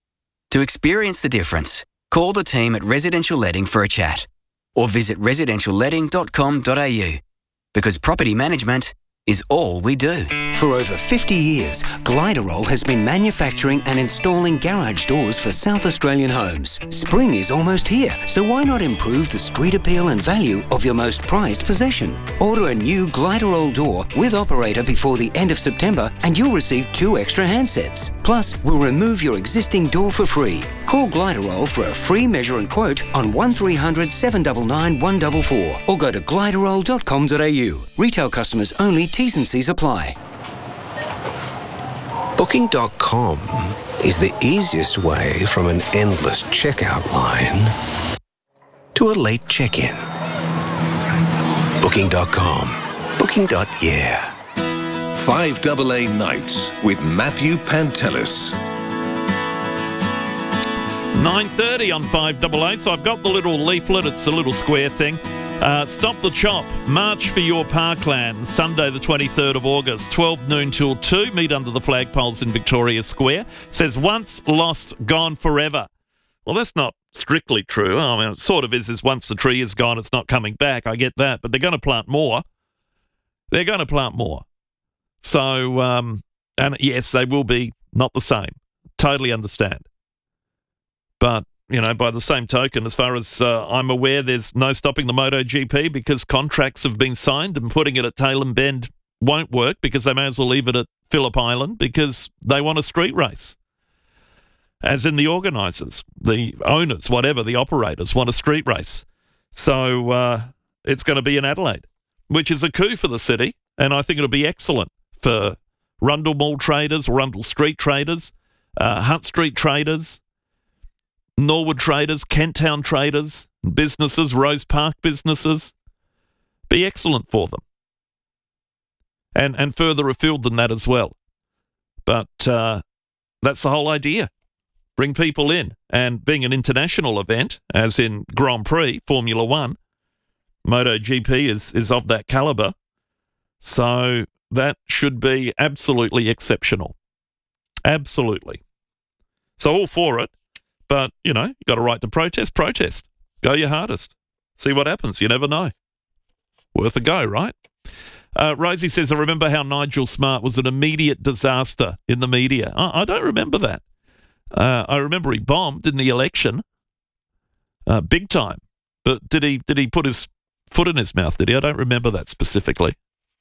To experience the difference, call the team at Residential Letting for a chat or visit residential letting dot com dot a u because property management is all we do. For over fifty years, Gliderol has been manufacturing and installing garage doors for South Australian homes. Spring is almost here, so why not improve the street appeal and value of your most prized possession? Order a new Gliderol door with operator before the end of September and you'll receive two extra handsets. Plus, we'll remove your existing door for free. Call Gliderol for a free measure and quote on one three hundred, seven nine nine, one four four or go to gliderol dot com dot a u. Retail customers only. T's and C's apply. Booking dot com is the easiest way from an endless checkout line to a late check-in. Booking dot com. Booking. Yeah. five A A Nights with Matthew Pantelis. nine thirty on five A A. So I've got the little leaflet. It's a little square thing. Uh, Stop the Chop. March for your parkland. Sunday the twenty-third of August, twelve noon till two. Meet under the flagpoles in Victoria Square. Says once lost, gone forever. Well, that's not strictly true. I mean, it sort of is, is once the tree is gone, it's not coming back. I get that. But they're going to plant more. They're going to plant more. So, um, and yes, they will be not the same. Totally understand. But, you know, by the same token, as far as uh, I'm aware, there's no stopping the MotoGP because contracts have been signed, and putting it at Tailem Bend won't work because they may as well leave it at Phillip Island because they want a street race. As in the organisers, the owners, whatever, the operators want a street race. So uh, it's going to be in Adelaide, which is a coup for the city, and I think it'll be excellent for Rundle Mall traders, Rundle Street traders, uh, Hunt Street traders, Norwood traders, Kent Town traders, businesses, Rose Park businesses. Be excellent for them. And and further afield than that as well. But uh, that's the whole idea. Bring people in. And being an international event, as in Grand Prix, Formula One, MotoGP is, is of that calibre. So that should be absolutely exceptional. Absolutely. So all for it, but, you know, you got a right to protest, protest. Go your hardest. See what happens. You never know. Worth a go, right? Uh, Rosie says, I remember how Nigel Smart was an immediate disaster in the media. I, I don't remember that. Uh, I remember he bombed in the election, uh, big time. But did he did he put his foot in his mouth, did he? I don't remember that specifically.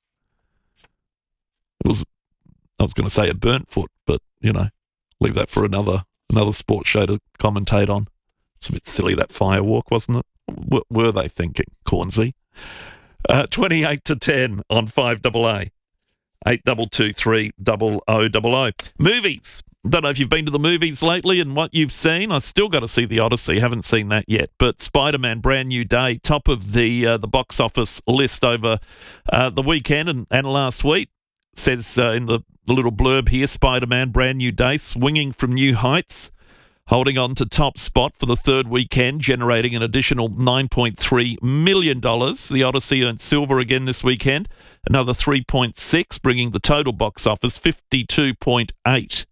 It was, I was going to say a burnt foot, but, you know, leave that for another another sports show to commentate on. It's a bit silly, that fire walk, wasn't it? W- were they thinking, Cornsey? Uh, twenty-eight to ten on five double A. eight two two three double oh double oh. Movies. Don't know if you've been to the movies lately and what you've seen. I've still got to see The Odyssey. Haven't seen that yet. But Spider-Man Brand New Day, top of the uh, the box office list over uh, the weekend and, and last week. Says uh, in the, the little blurb here, Spider-Man Brand New Day, swinging from new heights, holding on to top spot for the third weekend, generating an additional nine point three million dollars. The Odyssey earned silver again this weekend, another three point six, bringing the total box office fifty-two point eight.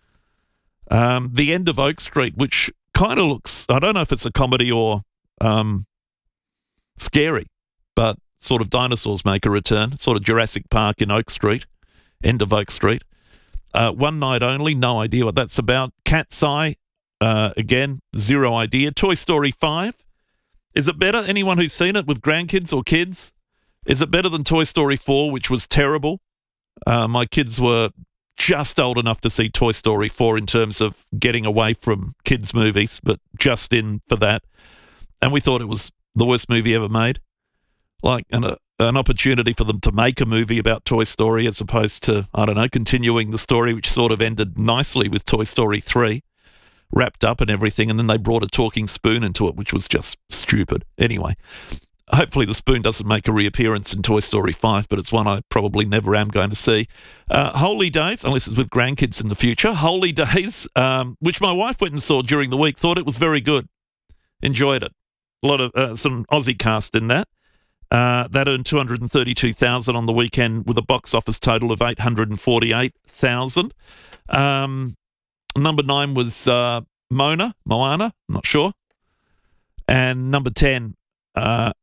Um, the End of Oak Street, which kind of looks, I don't know if it's a comedy or um, scary, but sort of dinosaurs make a return, sort of Jurassic Park in Oak Street, End of Oak Street. Uh, one night only, no idea what that's about. Cat's Eye, uh, again, zero idea. Toy Story five, is it better? Anyone who's seen it with grandkids or kids? Is it better than Toy Story four, which was terrible? Uh, my kids were just old enough to see Toy Story four in terms of getting away from kids' movies, but just in for that. And we thought it was the worst movie ever made. Like an, uh, an opportunity for them to make a movie about Toy Story as opposed to, I don't know, continuing the story, which sort of ended nicely with Toy Story three, wrapped up and everything, and then they brought a talking spoon into it, which was just stupid. Anyway, hopefully the spoon doesn't make a reappearance in Toy Story five, but it's one I probably never am going to see. Uh, Holy Days, unless it's with grandkids in the future. Holy Days, um, which my wife went and saw during the week, thought it was very good. Enjoyed it. A lot of uh, some Aussie cast in that. Uh, that earned two hundred thirty-two thousand dollars on the weekend with a box office total of eight hundred forty-eight thousand dollars. Um, number nine was uh, Mona, Moana, not sure. And number ten uh,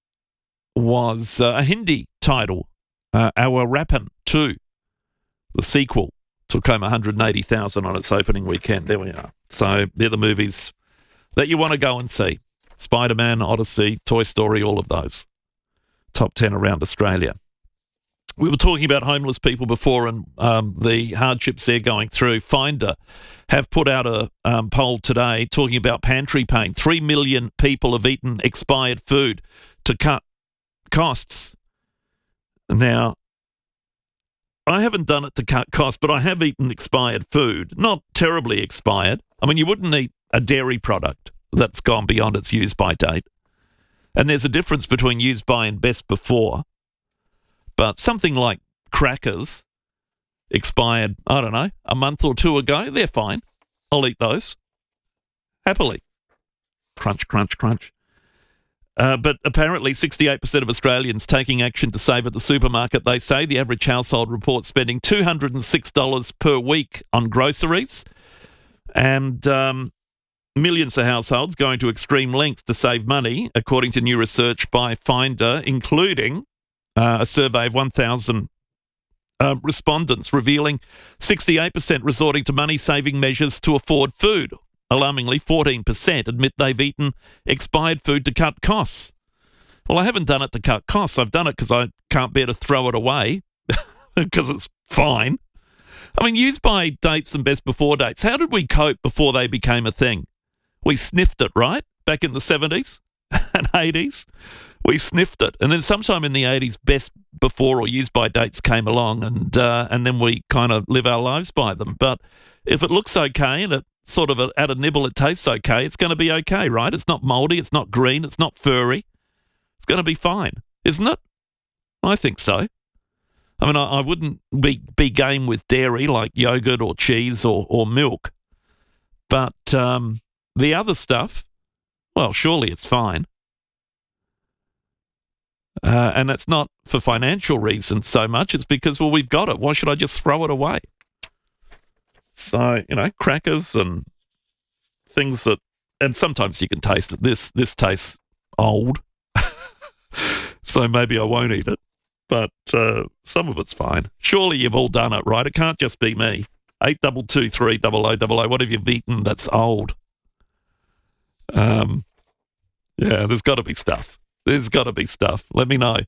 was uh, a Hindi title, uh, Our Rappan two. The sequel took home one hundred eighty thousand dollars on its opening weekend. There we are. So they're the movies that you want to go and see. Spider-Man, Odyssey, Toy Story, all of those. Top ten around Australia. We were talking about homeless people before and um, the hardships they're going through. Finder have put out a um, poll today talking about pantry pain. Three million people have eaten expired food to cut costs. Now, I haven't done it to cut costs, but I have eaten expired food. Not terribly expired. I mean, you wouldn't eat a dairy product that's gone beyond its use-by date. And there's a difference between used by and best before. But something like crackers expired, I don't know, a month or two ago, they're fine. I'll eat those. Happily. Crunch, crunch, crunch. Uh, but apparently sixty-eight percent of Australians taking action to save at the supermarket, they say. The average household reports spending two hundred six dollars per week on groceries. And um, millions of households going to extreme lengths to save money, according to new research by Finder, including uh, a survey of one thousand uh, respondents revealing sixty-eight percent resorting to money-saving measures to afford food. Alarmingly, fourteen percent admit they've eaten expired food to cut costs. Well, I haven't done it to cut costs. I've done it because I can't bear to throw it away because it's fine. I mean, used by dates and best before dates. How did we cope before they became a thing? We sniffed it, right? Back in the seventies and eighties. We sniffed it. And then sometime in the eighties, best before or used by dates came along, and uh, and then we kind of live our lives by them. But if it looks okay and it sort of a, at a nibble it tastes okay, it's going to be okay, right? It's not mouldy, it's not green, it's not furry. It's going to be fine, isn't it? I think so. I mean, I, I wouldn't be, be game with dairy like yogurt or cheese or, or milk. But um, the other stuff, well, surely it's fine. Uh, and that's not for financial reasons so much. It's because, well, we've got it. Why should I just throw it away? So, you know, crackers and things that, and sometimes you can taste it. This this tastes old, so maybe I won't eat it. But uh, some of it's fine. Surely you've all done it, right? It can't just be me. Eight double two three double o double o. What have you eaten that's old? Um, yeah, there's got to be stuff. There's got to be stuff. Let me know.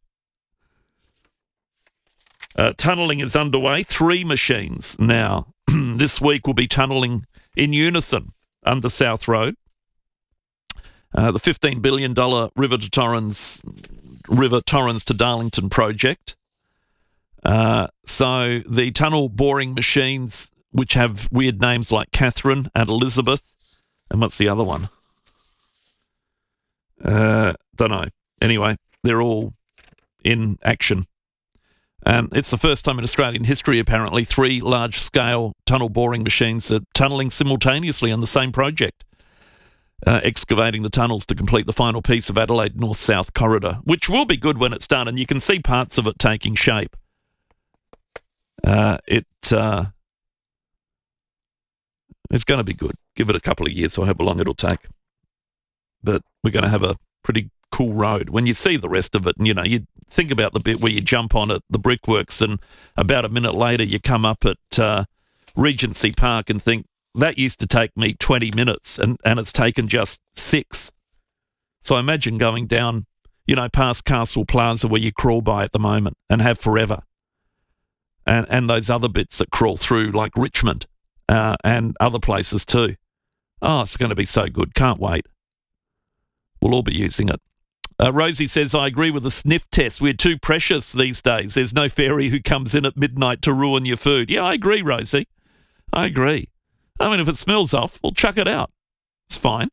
Uh, tunnelling is underway. Three machines now. This week will be tunnelling in unison under South Road. Uh, the fifteen billion dollars River to Torrens, River Torrens to Darlington project. Uh, so the tunnel boring machines, which have weird names like Catherine and Elizabeth, and what's the other one? Uh, don't know. Anyway, they're all in action. And it's the first time in Australian history, apparently, three large-scale tunnel boring machines are tunnelling simultaneously on the same project, uh, excavating the tunnels to complete the final piece of Adelaide North-South Corridor, which will be good when it's done, and you can see parts of it taking shape. Uh, it uh, it's going to be good. Give it a couple of years, so however long it'll take. But we're going to have a pretty cool road. When you see the rest of it, and you know, you think about the bit where you jump on at the brickworks, and about a minute later you come up at uh, Regency Park and think, that used to take me twenty minutes, and, and it's taken just six. So imagine going down, you know, past Castle Plaza where you crawl by at the moment and have forever. And, and those other bits that crawl through, like Richmond uh, and other places too. Oh, it's going to be so good. Can't wait. We'll all be using it. Uh, Rosie says, I agree with the sniff test. We're too precious these days. There's no fairy who comes in at midnight to ruin your food. Yeah, I agree, Rosie. I agree. I mean, if it smells off, we'll chuck it out. It's fine.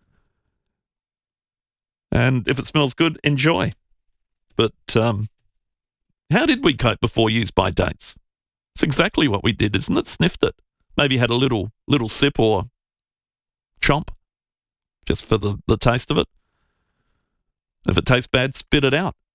And if it smells good, enjoy. But um, how did we cope before use-by dates? It's exactly what we did, isn't it? Sniffed it. Maybe had a little little sip or chomp just for the, the taste of it. If it tastes bad, spit it out.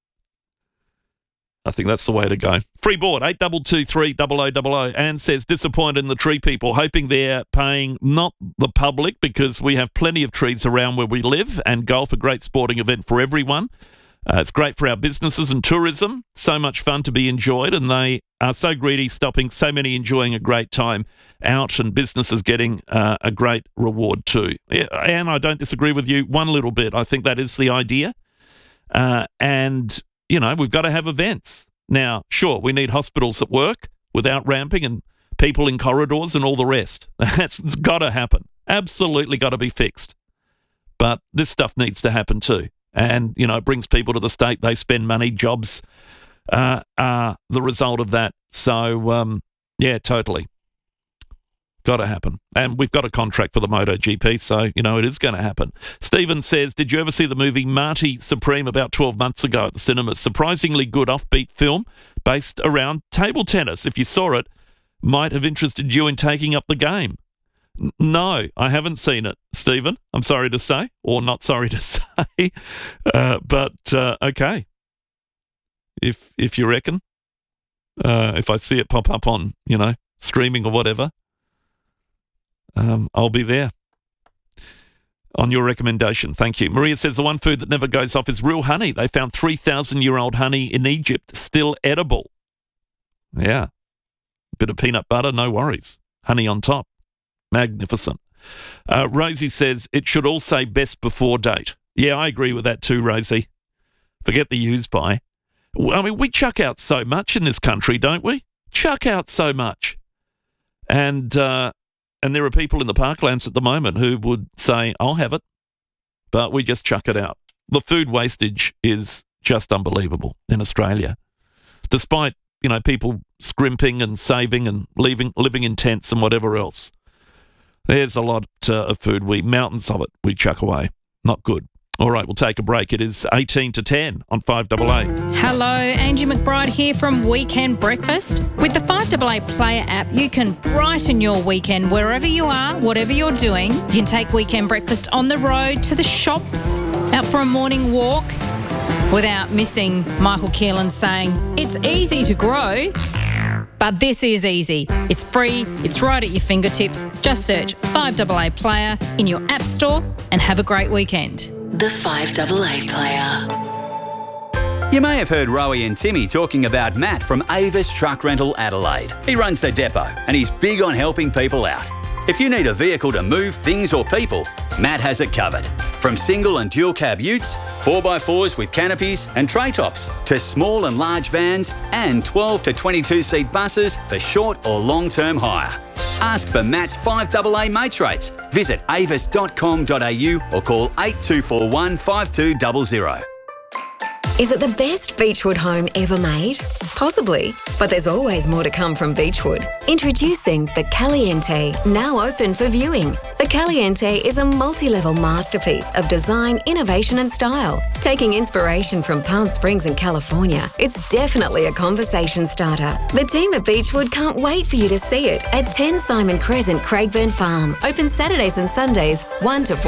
I think that's the way to go. Free board, eight two two three double o double o. Anne says, disappointed in the tree people, hoping they're paying not the public because we have plenty of trees around where we live, and golf, a great sporting event for everyone. Uh, it's great for our businesses and tourism. So much fun to be enjoyed, and they are so greedy, stopping so many enjoying a great time out, and businesses getting uh, a great reward too. Yeah, Anne, I don't disagree with you one little bit. I think that is the idea. Uh, and, you know, we've got to have events. Now, sure, we need hospitals that work without ramping and people in corridors and all the rest. That's it's got to happen. Absolutely got to be fixed. But this stuff needs to happen too. And, you know, it brings people to the state. They spend money. Jobs uh, are the result of that. So, um, yeah, totally. Got to happen. And we've got a contract for the MotoGP, so, you know, it is going to happen. Stephen says, did you ever see the movie Marty Supreme about twelve months ago at the cinema? Surprisingly good offbeat film based around table tennis. If you saw it, might have interested you in taking up the game. N- no, I haven't seen it, Stephen. I'm sorry to say, or not sorry to say. Uh, but, uh, okay. If, if you reckon, uh, if I see it pop up on, you know, streaming or whatever, Um, I'll be there on your recommendation. Thank you. Maria says the one food that never goes off is real honey. They found three thousand year old honey in Egypt, still edible. Yeah. Bit of peanut butter, no worries. Honey on top. Magnificent. Uh, Rosie says it should all say best before date. Yeah, I agree with that too, Rosie. Forget the use by. I mean, we chuck out so much in this country, don't we? Chuck out so much. And, uh, And there are people in the parklands at the moment who would say, I'll have it, but we just chuck it out. The food wastage is just unbelievable in Australia. Despite, you know, people scrimping and saving and leaving, living in tents and whatever else. There's a lot uh, of food, we mountains of it, we chuck away. Not good. All right, we'll take a break. It is eighteen to ten on five double A. Hello, Angie McBride here from Weekend Breakfast. With the five double A Player app, you can brighten your weekend wherever you are, whatever you're doing. You can take Weekend Breakfast on the road, to the shops, out for a morning walk. without missing Michael Keelan saying, it's easy to grow, but this is easy. It's free, it's right at your fingertips. Just search five A A Player in your app store and have a great weekend. The five A A Player. You may have heard Rowie and Timmy talking about Matt from Avis Truck Rental Adelaide. He runs the depot and he's big on helping people out. If you need a vehicle to move things or people, Matt has it covered. From single and dual cab utes, four by fours with canopies and tray tops, to small and large vans and twelve to twenty-two seat buses for short or long-term hire. Ask for Matt's five A A mates rates. Visit avis dot com dot a u or call eight two four one, five two zero zero. Is it the best Beechwood home ever made? Possibly, but there's always more to come from Beechwood. Introducing the Caliente, now open for viewing. The Caliente is a multi-level masterpiece of design, innovation and style. Taking inspiration from Palm Springs and California, it's definitely a conversation starter. The team at Beechwood can't wait for you to see it at ten Simon Crescent, Craigburn Farm. Open Saturdays and Sundays, one to four.